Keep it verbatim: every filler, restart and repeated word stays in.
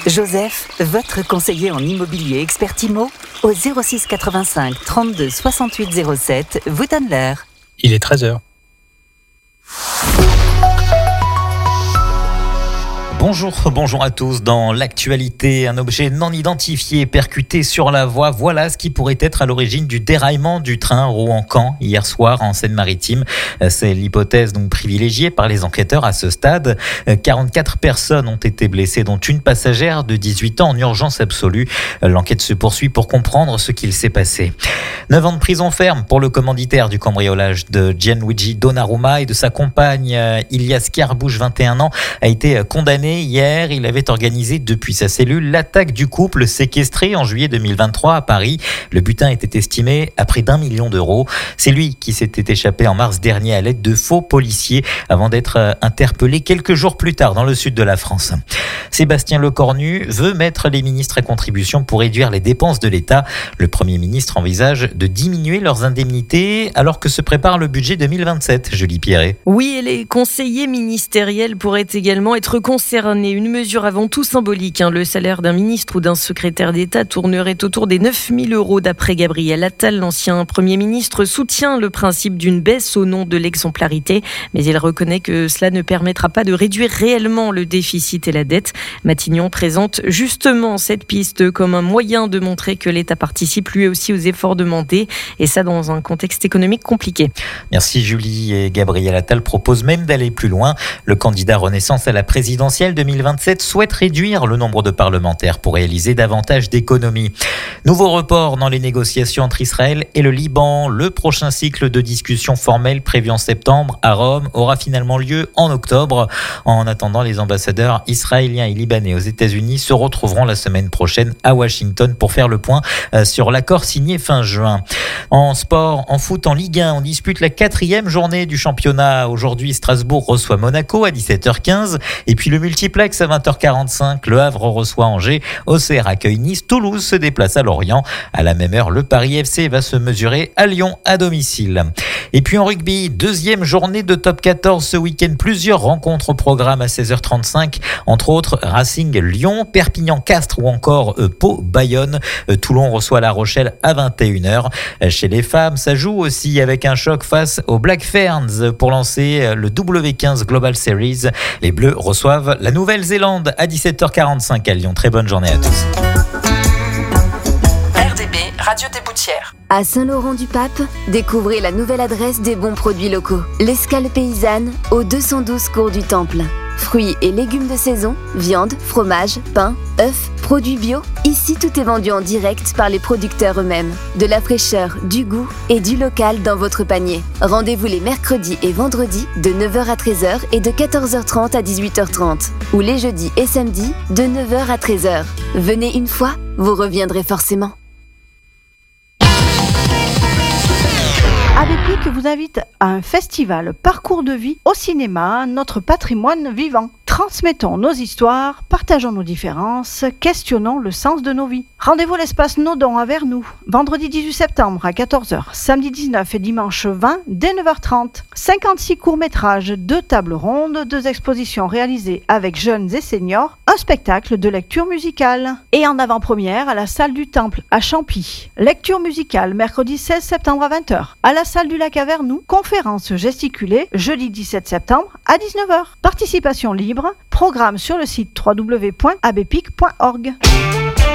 Joseph, votre conseiller en immobilier expert IMO, au zéro six quatre-vingt-cinq trente-deux soixante-huit zéro sept, vous donne l'heure. Il est treize heures. Bonjour, bonjour à tous. Dans l'actualité, un objet non identifié percuté sur la voie. Voilà ce qui pourrait être à l'origine du déraillement du train Rouen-Caen hier soir en Seine-Maritime. C'est l'hypothèse donc privilégiée par les enquêteurs à ce stade. quarante-quatre personnes ont été blessées, dont une passagère de dix-huit ans en urgence absolue. L'enquête se poursuit pour comprendre ce qu'il s'est passé. neuf ans de prison ferme pour le commanditaire du cambriolage de Gianluigi Donnarumma et de sa compagne Ilias Carbouche, vingt et un ans, a été condamné. Hier, il avait organisé depuis sa cellule l'attaque du couple séquestré en juillet deux mille vingt-trois à Paris. Le butin était estimé à près d'un million d'euros. C'est lui qui s'était échappé en mars dernier à l'aide de faux policiers avant d'être interpellé quelques jours plus tard dans le sud de la France. Sébastien Lecornu veut mettre les ministres à contribution pour réduire les dépenses de l'État. Le Premier ministre envisage de diminuer leurs indemnités alors que se prépare le budget deux mille vingt-sept. Julie Pierret. Oui, et les conseillers ministériels pourraient également être concernés. Une mesure avant tout symbolique. Hein. Le salaire d'un ministre ou d'un secrétaire d'État tournerait autour des neuf mille euros d'après Gabriel Attal. L'ancien Premier ministre soutient le principe d'une baisse au nom de l'exemplarité, mais il reconnaît que cela ne permettra pas de réduire réellement le déficit et la dette. Matignon présente justement cette piste comme un moyen de montrer que l'État participe lui aussi aux efforts demandés, et ça dans un contexte économique compliqué. Merci Julie. Et Gabriel Attal propose même d'aller plus loin. Le candidat Renaissance à la présidentielle deux mille vingt-sept souhaite réduire le nombre de parlementaires pour réaliser davantage d'économies. Nouveau report dans les négociations entre Israël et le Liban. Le prochain cycle de discussions formelles prévu en septembre à Rome aura finalement lieu en octobre. En attendant, les ambassadeurs israéliens et libanais aux États-Unis se retrouveront la semaine prochaine à Washington pour faire le point sur l'accord signé fin juin. En sport, en foot, en Ligue un, on dispute la quatrième journée du championnat. Aujourd'hui, Strasbourg reçoit Monaco à dix-sept heures quinze et puis le multiplex à vingt heures quarante-cinq. Le Havre reçoit Angers, Auxerre accueille Nice, Toulouse se déplace à Lorient. À la même heure, le Paris F C va se mesurer à Lyon à domicile. Et puis en rugby, deuxième journée de top quatorze ce week-end. Plusieurs rencontres au programme à seize heures trente-cinq. Entre autres, Racing Lyon, Perpignan Castres ou encore euh, Pau Bayonne. Euh, Toulon reçoit La Rochelle à vingt et une heures. Chez les femmes, ça joue aussi avec un choc face aux Black Ferns pour lancer le W quinze Global Series. Les Bleus reçoivent la Nouvelle-Zélande à dix-sept heures quarante-cinq à Lyon. Très bonne journée à tous. R D B, Radio des Boutières. À Saint-Laurent-du-Pape, découvrez la nouvelle adresse des bons produits locaux. L'Escale paysanne, au deux cent douze cours du Temple. Fruits et légumes de saison, viande, fromage, pain, œufs, produits bio. Ici, tout est vendu en direct par les producteurs eux-mêmes. De la fraîcheur, du goût et du local dans votre panier. Rendez-vous les mercredis et vendredis de neuf heures à treize heures et de quatorze heures trente à dix-huit heures trente. Ou les jeudis et samedis de neuf heures à treize heures. Venez une fois, vous reviendrez forcément. ABPIC vous invite à un festival Parcours de vie au cinéma, notre patrimoine vivant. Transmettons nos histoires, partageons nos différences, questionnons le sens de nos vies. Rendez-vous à l'espace Nodon à Vernoux, vendredi dix-huit septembre à quatorze heures, samedi dix-neuf et dimanche vingt dès neuf heures trente. cinquante-six courts-métrages, deux tables rondes, deux expositions réalisées avec jeunes et seniors, un spectacle de lecture musicale. Et en avant-première à la salle du Temple à Champy. Lecture musicale mercredi seize septembre à vingt heures. À la salle du Lac à Vernoux, conférence gesticulée jeudi dix-sept septembre à dix-neuf heures. Participation libre, programme sur le site w w w point a b p i c point org.